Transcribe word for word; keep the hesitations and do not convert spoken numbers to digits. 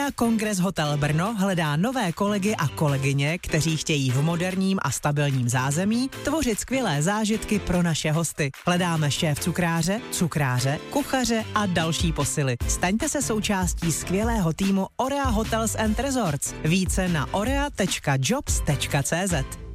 Congress Hotel Brno hledá nové kolegy a kolegyně, kteří chtějí v moderním a stabilním zázemí tvořit skvělé zážitky pro naše hosty. Hledáme šéf cukráře, cukráře, kuchaře a další posily. Staňte se součástí skvělého týmu Orea Hotels and Resorts. Více na orea tečka jobs tečka cz.